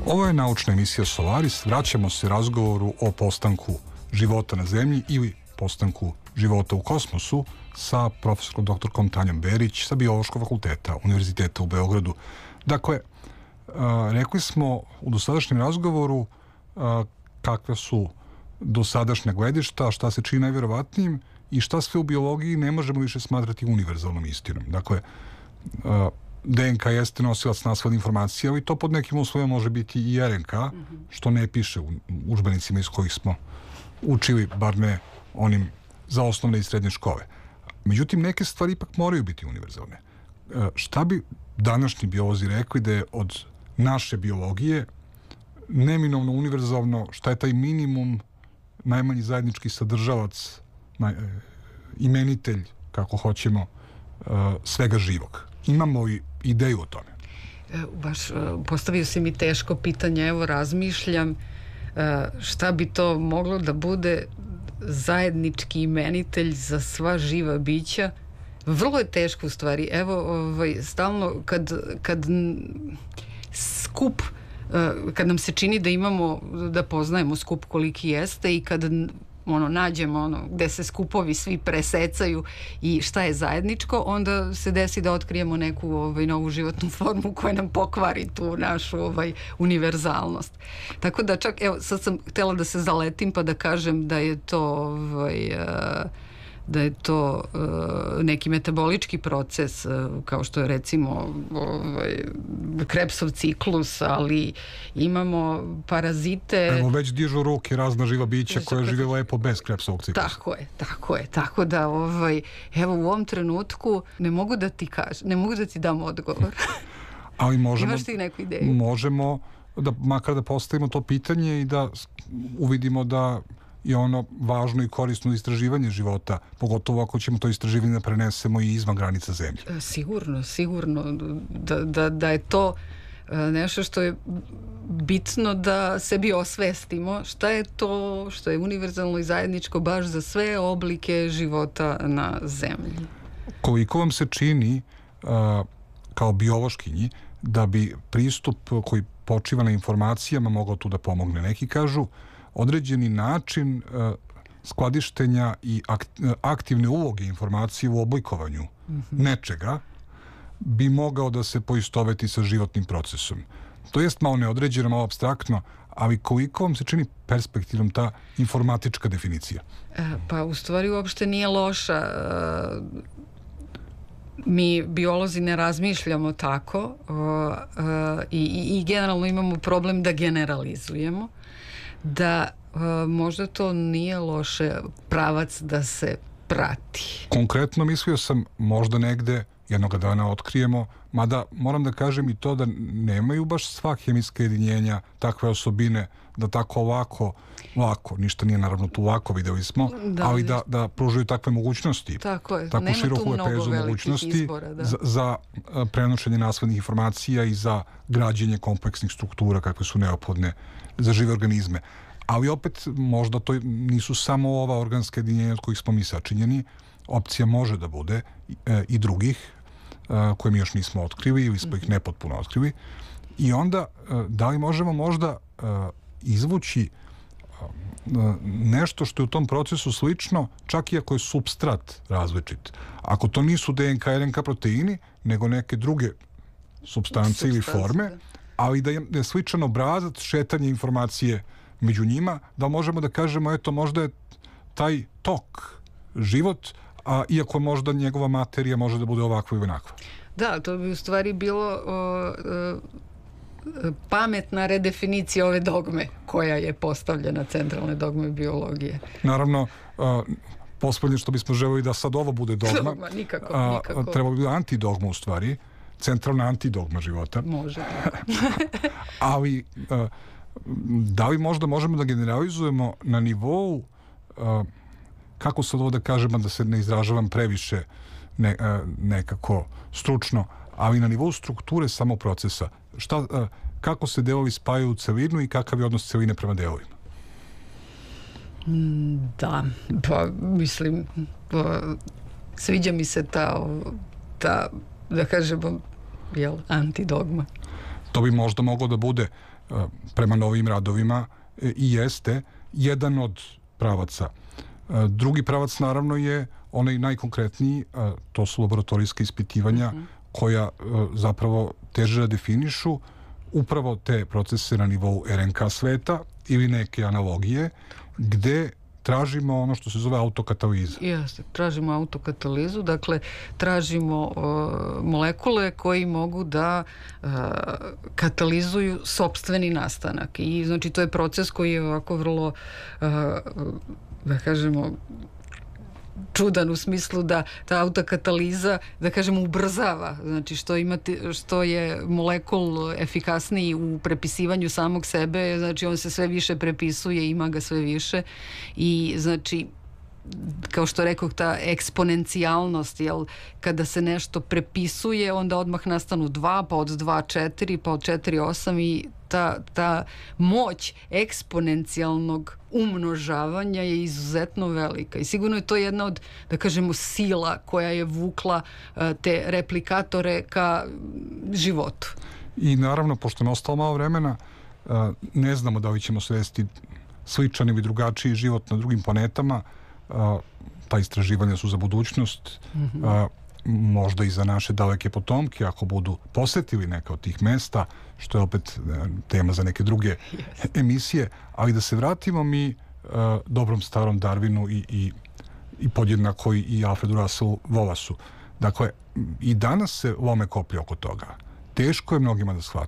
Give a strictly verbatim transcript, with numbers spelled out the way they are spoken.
Ovo je naučna emisija Solaris. Vraćamo se razgovoru o postanku života na zemlji ili postanku života u kosmosu sa profesorom doktorkom Tanjom Berić sa Biološkog fakulteta Univerziteta u Beogradu. Dakle, rekli smo u dosadašnjem razgovoru kakve su dosadašnja gledišta, šta se čini najvjerovatnijim i šta sve u biologiji ne možemo više smatrati univerzalnom istinom. Dakle, D N K jeste nosilac nasledne informacije, ali to pod nekim uslovima može biti i R N K, što ne piše u udžbenicima iz kojih smo učili, bar ne onim za osnovne i srednje škole. Međutim, neke stvari ipak moraju biti univerzalne. Šta bi današnji biolozi rekli da je od naše biologije neminovno univerzalno, šta je taj minimum, najmanji zajednički sadržavac, naj, imenitelj, kako hoćemo, svega živog? Imamo i ideju o tome. Baš postavio si mi teško pitanje, evo razmišljam šta bi to moglo da bude zajednički imenitelj za sva živa bića. Vrlo je teško u stvari. Evo, ovaj, stalno kad, kad skup, kad nam se čini da imamo, da poznajemo skup koliki jeste i kad ono, nađemo ono, gde se skupovi svi presecaju i šta je zajedničko, onda se desi da otkrijemo neku ovaj, novu životnu formu koja nam pokvari tu našu ovaj, univerzalnost. Tako da čak, evo, sad sam htjela da se zaletim pa da kažem da je to ovaj, da je to uh, neki metabolički proces, uh, kao što je recimo ovaj, Krebsov ciklus, ali imamo parazite. Evo već dižu ruke razna živa bića koja žive lepo bez Krebsovog ciklusa. Tako je, tako je. Tako da, ovaj, evo u ovom trenutku ne mogu da ti kažem, ne mogu da ti dam odgovor. Ali možemo, imaš ti neku ideju? Možemo da, makar da postavimo to pitanje i da uvidimo da je ono važno i korisno istraživanje života, pogotovo ako ćemo to istraživanje da prenesemo i izvan granica zemlje. Sigurno, sigurno da, da, da je to nešto što je bitno da sebi osvestimo šta je to što je univerzalno i zajedničko baš za sve oblike života na zemlji. Koliko vam se čini kao biološkinji da bi pristup koji počiva na informacijama mogao tu da pomogne? Neki kažu određeni način uh, skladištenja i akt, uh, aktivne uloge informacije u oblikovanju mm-hmm. nečega bi mogao da se poistoveti sa životnim procesom. To jest malo neodređeno, malo apstraktno, ali koliko vam se čini perspektivnom ta informatička definicija? E, pa u stvari uopšte nije loša. E, mi biolozi ne razmišljamo tako e, e, i, i generalno imamo problem da generalizujemo, da e, možda to nije loše pravac da se prati. Konkretno mislio sam možda negde jednoga dana otkrijemo, mada moram da kažem i to da nemaju baš sva hemijska jedinjenja takve osobine da tako lako, lako, ništa nije naravno tu lako, videli smo, da, ali da, da pružaju takve mogućnosti. Tako je, tako nema široku tu mnogo lepezu velikih mogućnosti izbora, da. za, za prenošenje naslednih informacija i za građenje kompleksnih struktura kakve su neophodne za žive organizme. Ali opet možda to nisu samo ova organska jedinjenja od kojih smo mi sačinjeni, opcija može da bude e, i drugih e, koje mi još nismo otkrili ili smo ih nepotpuno otkrili. I onda e, da li možemo možda e, izvući e, nešto što je u tom procesu slično, čak i ako je supstrat različit. Ako to nisu D N K, R N K proteini, nego neke druge supstance ili forme, ali da je sličan obrazac šetanje informacije među njima, da možemo da kažemo, eto, možda je taj tok, život, a iako možda njegova materija može da bude ovakva ili onakva. Da, to bi u stvari bilo o, o, pametna redefinicija ove dogme koja je postavljena, centralne dogme biologije. Naravno, a, poslednje što bismo želeli da sad ovo bude dogma, dogma nikako, a, nikako. Treba bi biti antidogma u stvari, centralna antidogma života. Može. Ali a, da li možda možemo da generalizujemo na nivou uh, kako sad ovo da kažem, da se ne izražavam previše ne, uh, nekako stručno, ali na nivou strukture samog procesa, šta, uh, kako se delovi spajaju u celinu i kakav je odnos celine prema delovima? Da, pa mislim pa, sviđa mi se ta, ta da kažemo, jel, antidogma. To bi možda moglo da bude prema novim radovima i jeste jedan od pravaca. Drugi pravac naravno je onaj najkonkretniji, to su laboratorijska ispitivanja mm-hmm. koja zapravo teže da definišu upravo te procese na nivou er en ka sveta ili neke analogije gde tražimo ono što se zove autokataliza. Jeste, tražimo autokatalizu, dakle tražimo uh, molekule koji mogu da uh, katalizuju sopstveni nastanak. I znači to je proces koji je ovako vrlo uh, da kažemo čudan u smislu da ta autokataliza, da kažemo, ubrzava. Znači što imate, što je molekul efikasniji u prepisivanju samog sebe, znači on se sve više prepisuje, ima ga sve više i znači kao što rekao, ta eksponencijalnost, jel, kada se nešto prepisuje, onda odmah nastanu dva, pa od dva četiri, pa od četiri osam i ta, ta moć eksponencijalnog umnožavanja je izuzetno velika i sigurno je to jedna od, da kažemo, sila koja je vukla te replikatore ka životu. I naravno, pošto je ostalo malo vremena, ne znamo da li ćemo svesti sličan ili drugačiji život na drugim planetama. Ta istraživanja su za budućnost, mm-hmm. možda i za naše daleke potomke ako budu posetili neka od tih mesta, što je opet tema za neke druge yes. emisije, ali da se vratimo mi dobrom starom Darwinu i, i, i podjednako i Alfredu Russellu Wallace-u. Dakle, i danas se lome koplje oko toga. Teško je mnogima da shvate